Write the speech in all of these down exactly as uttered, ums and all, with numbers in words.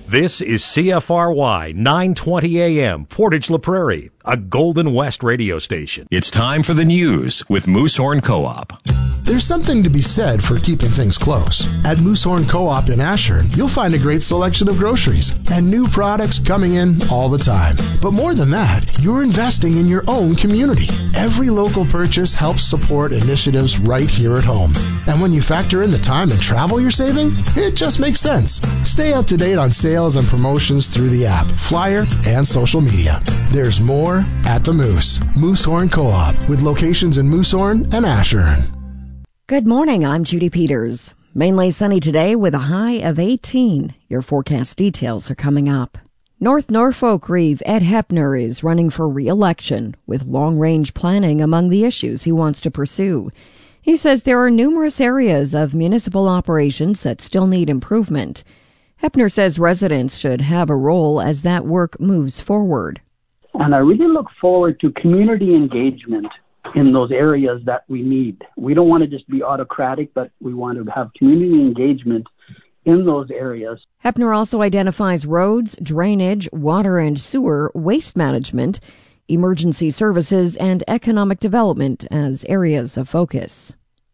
This is C F R Y nine twenty A M, Portage La Prairie, a Golden West radio station. It's time for the news with Moosehorn Co-op. There's something to be said for keeping things close. At Moosehorn Co-op in Ashern, you'll find a great selection of groceries and new products coming in all the time. But more than that, you're investing in your own community. Every local purchase helps support initiatives right here at home. And when you factor in the time and travel you're saving, it just makes sense. Stay up to date on sales and promotions through the app, flyer, and social media. There's more at the Moose. Moosehorn Co-op, with locations in Moosehorn and Ashern. Good morning, I'm Judy Peters. Mainly sunny today with a high of eighteen. Your forecast details are coming up. North Norfolk Reeve Ed Heppner is running for re-election, with long-range planning among the issues he wants to pursue. He says there are numerous areas of municipal operations that still need improvement. Heppner says residents should have a role as that work moves forward. And I really look forward to community engagement in those areas that we need. We don't want to just be autocratic, but we want to have community engagement in those areas. Heppner also identifies roads, drainage, water and sewer, waste management, emergency services, and economic development as areas of focus.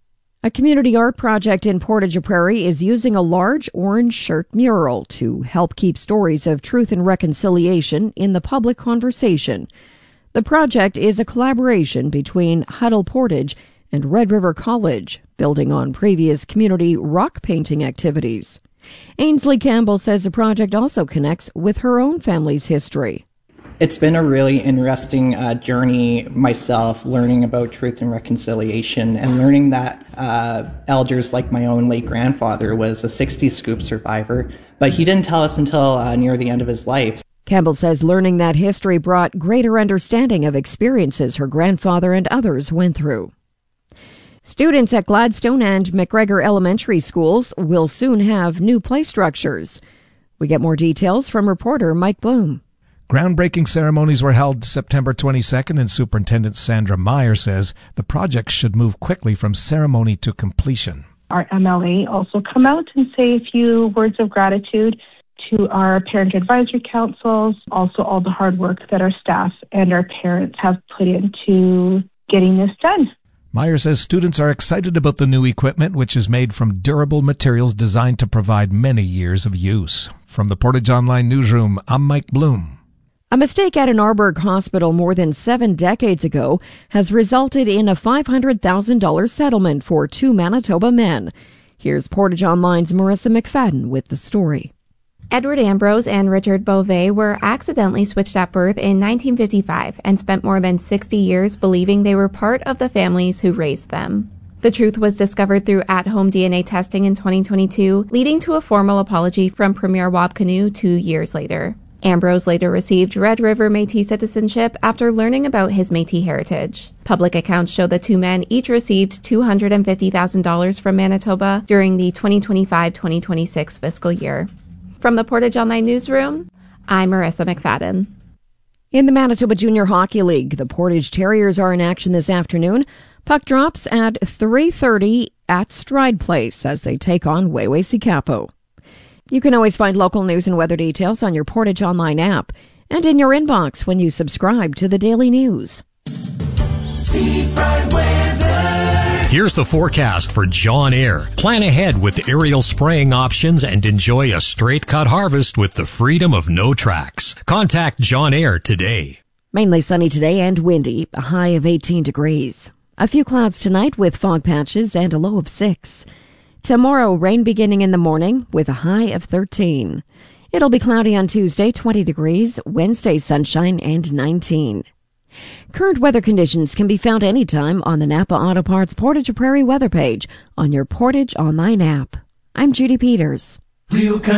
A community art project in Portage La Prairie is using a large orange shirt mural to help keep stories of truth and reconciliation in the public conversation. The project is a collaboration between Huddle Portage and Red River College, building on previous community rock painting activities. Ainsley Campbell says the project also connects with her own family's history. It's been a really interesting uh, journey myself, learning about truth and reconciliation and learning that uh, elders like my own late grandfather was a sixties scoop survivor, but he didn't tell us until uh, near the end of his life. Campbell says learning that history brought greater understanding of experiences her grandfather and others went through. Students at Gladstone and McGregor Elementary Schools will soon have new play structures. We get more details from reporter Mike Bloom. Groundbreaking ceremonies were held September twenty-second, and Superintendent Sandra Meyer says the project should move quickly from ceremony to completion. Our M L A also come out and say a few words of gratitude to our parent advisory councils, also all the hard work that our staff and our parents have put into getting this done. Meyer says students are excited about the new equipment, which is made from durable materials designed to provide many years of use. From the Portage Online Newsroom, I'm Mike Bloom. A mistake at an Arborg hospital more than seven decades ago has resulted in a five hundred thousand dollars settlement for two Manitoba men. Here's Portage Online's Marissa McFadden with the story. Edward Ambrose and Richard Beauvais were accidentally switched at birth in nineteen fifty-five and spent more than sixty years believing they were part of the families who raised them. The truth was discovered through at-home D N A testing in twenty twenty-two, leading to a formal apology from Premier Wab Kinew two years later. Ambrose later received Red River Métis citizenship after learning about his Métis heritage. Public accounts show the two men each received two hundred fifty thousand dollars from Manitoba during the twenty twenty-five twenty twenty-six fiscal year. From the Portage Online Newsroom, I'm Marissa McFadden. In the Manitoba Junior Hockey League, the Portage Terriers are in action this afternoon. Puck drops at three thirty at Stride Place as they take on Weway-Sikapo. You can always find local news and weather details on your Portage Online app and in your inbox when you subscribe to the Daily News. Seafront weather. Here's the forecast for John Eyre. Plan ahead with aerial spraying options and enjoy a straight-cut harvest with the freedom of no tracks. Contact John Eyre today. Mainly sunny today and windy, a high of eighteen degrees. A few clouds tonight with fog patches and a low of six. Tomorrow, rain beginning in the morning with a high of thirteen. It'll be cloudy on Tuesday, twenty degrees, Wednesday sunshine and nineteen. Current weather conditions can be found anytime on the Napa Auto Parts Portage Prairie weather page on your Portage Online app. I'm Judy Peters. Real